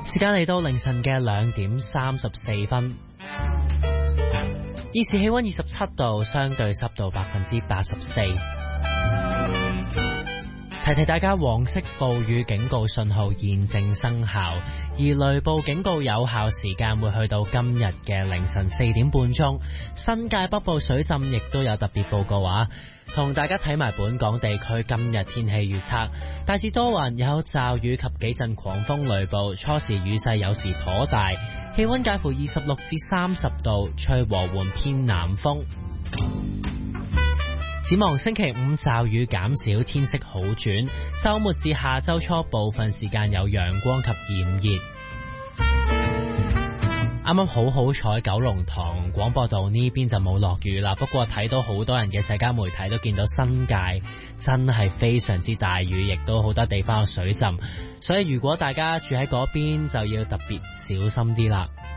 時間嚟到凌晨嘅2點34分，現時氣溫27度，相對濕度84%。提提大家，黃色暴雨警告信號現正生效，而雷暴警告有效時間會去到今日嘅凌晨4點半鐘。新界北部水浸亦都有特別報告啊！同大家睇埋本港地區今日天氣預測，大致多雲，有驟雨及幾陣狂風雷暴，初時雨勢有時頗大，氣溫介乎26至30度，吹和緩偏南風。展望星期5驟雨減少，天色好轉，週末至下週初部分時間有陽光及炎熱。啱啱好彩，九龍塘廣播道呢邊就冇落雨啦。不過睇到好多人嘅社交媒體都見到新界真係非常之大雨，亦都好多地方有水浸，所以如果大家住喺嗰邊就要特別小心啲啦。